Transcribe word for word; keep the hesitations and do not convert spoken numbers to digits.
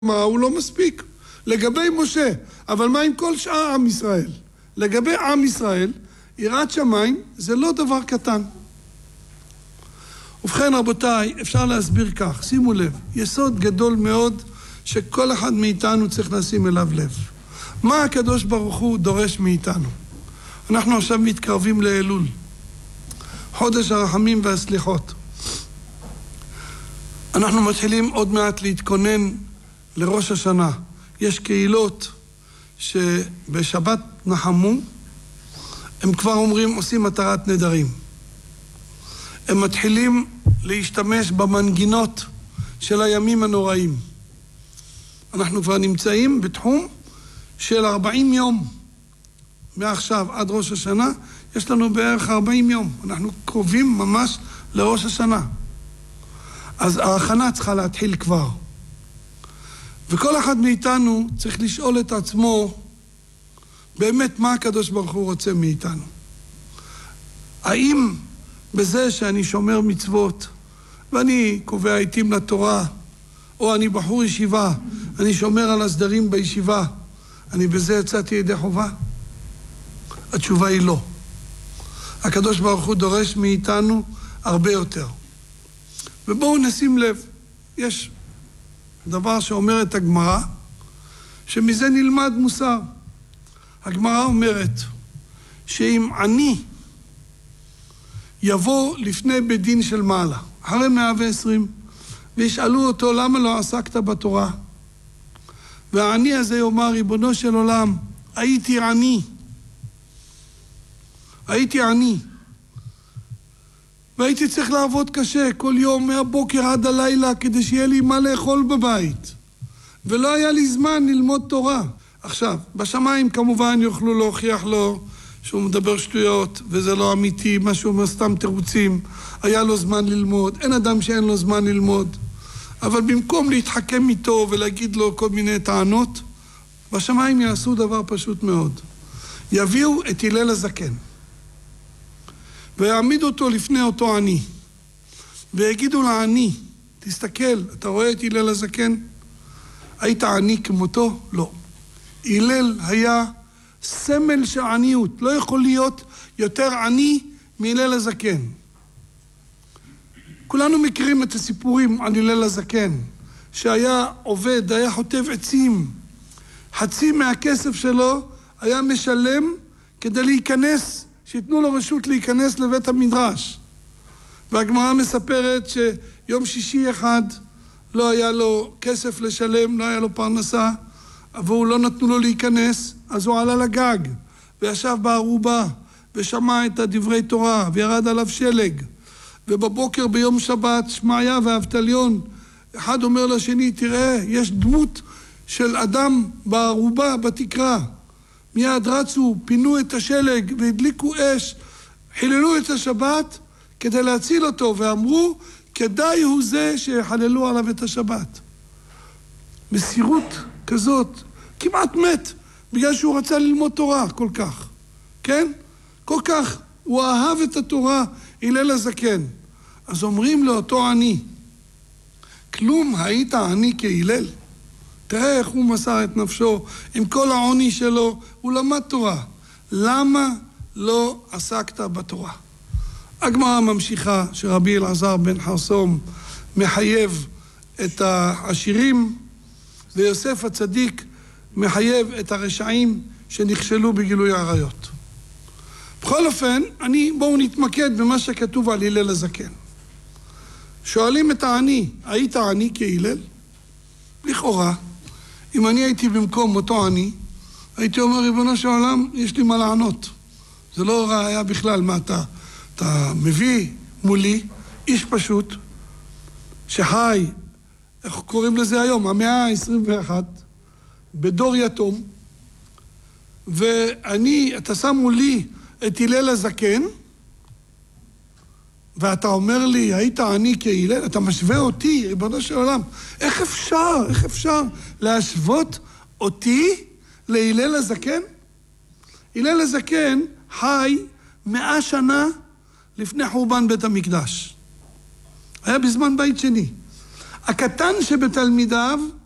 מה הוא לא מספיק לגבי משה, אבל מה עם כל שאר עם ישראל? לגבי עם ישראל, יראת שמיים זה לא דבר קטן. ובכן רבותיי, אפשר להסביר כך, שימו לב, יסוד גדול מאוד שכל אחד מאיתנו צריך לשים אליו לב. מה הקדוש ברוך הוא דורש מאיתנו? אנחנו עכשיו מתקרבים לאלול, חודש הרחמים והסליחות. אנחנו מתחילים עוד מעט להתכונן לראש השנה. יש קהילות שבשבת נחמו, הם כבר אומרים, עושים מטרת נדרים. הם מתחילים להשתמש במנגינות של הימים הנוראים. אנחנו כבר נמצאים בתחום של ארבעים יום. מעכשיו עד ראש השנה, יש לנו בערך ארבעים יום. אנחנו קרובים ממש לראש השנה. אז ההכנה צריכה להתחיל כבר. וכל אחד מאיתנו צריך לשאול את עצמו באמת מה הקדוש ברוך הוא רוצה מאיתנו. האם בזה שאני שומר מצוות ואני קובע עיתים לתורה, או אני בחור ישיבה, אני שומר על הסדרים בישיבה, אני בזה יצאתי ידי חובה? התשובה היא לא. הקדוש ברוך הוא דורש מאיתנו הרבה יותר. ובואו נשים לב, יש דבר שאומרת הגמרא, שמזה נלמד מוסר. הגמרא אומרת שאם אני יבוא לפני בית דין של מעלה, אחרי מאה ועשרים, וישאלו אותו למה לא עסקת בתורה, והעני הזה יאמר, ריבונו של עולם, הייתי עני, הייתי עני, והייתי צריך לעבוד קשה כל יום מהבוקר עד הלילה כדי שיהיה לי מה לאכול בבית, ולא היה לי זמן ללמוד תורה. עכשיו, בשמיים כמובן יוכלו להוכיח לו שהוא מדבר שטויות וזה לא אמיתי, מה שהוא אומר סתם תירוצים, היה לו זמן ללמוד, אין אדם שאין לו זמן ללמוד. אבל במקום להתחכם איתו ולהגיד לו כל מיני טענות, בשמיים יעשו דבר פשוט מאוד. יביאו את הלל הזקן ויעמיד אותו לפני אותו עני, ויגידו לעני, תסתכל, אתה רואה את הלל הזקן? היית עני כמותו? לא. הלל היה סמל של עניות, לא יכול להיות יותר עני מהלל הזקן. כולנו מכירים את הסיפורים על הלל הזקן, שהיה עובד, היה חוטב עצים, חצי מהכסף שלו היה משלם כדי להיכנס, שיתנו לו רשות להיכנס לבית המדרש. והגמרא מספרת שיום שישי אחד לא היה לו כסף לשלם, לא היה לו פרנסה, אבל לא נתנו לו להיכנס, אז הוא עלה לגג, וישב בערובה, ושמע את הדברי תורה, וירד עליו שלג. ובבוקר ביום שבת, שמעיה ואבטליון, אחד אומר לשני, תראה, יש דמות של אדם בערובה, בתקרה. מיד רצו, פינו את השלג, והדליקו אש, חיללו את השבת כדי להציל אותו, ואמרו, כדאי הוא זה שיחללו עליו את השבת. מסירות כזאת, כמעט מת, בגלל שהוא רצה ללמוד תורה כל כך, כן? כל כך, הוא אהב את התורה, הלל הזקן. אז אומרים לאותו עני, כלום היית עני כהלל? תראה איך הוא מסר את נפשו, עם כל העוני שלו, הוא למד תורה. למה לא עסקת בתורה? הגמרא ממשיכה שרבי אלעזר בן חרסום מחייב את העשירים, ויוסף הצדיק מחייב את הרשעים שנכשלו בגילוי עריות. בכל אופן, אני, בואו נתמקד במה שכתוב על הלל הזקן. שואלים את העני, היית עני כהלל? לכאורה, אם אני הייתי במקום אותו עני, הייתי אומר, ריבונו של עולם, יש לי מה לענות. זה לא ראיה בכלל מה אתה, אתה מביא מולי, איש פשוט, שחי, איך קוראים לזה היום? המאה ה-עשרים ואחת, בדור יתום, ואני, אתה שם מולי את הלל הזקן, ואתה אומר לי, היית עני כהלל, אתה משווה אותי, ריבונו של עולם. איך אפשר, איך אפשר להשוות אותי להלל הזקן? הלל הזקן חי מאה שנה לפני חורבן בית המקדש. היה בזמן בית שני. הקטן שבתלמידיו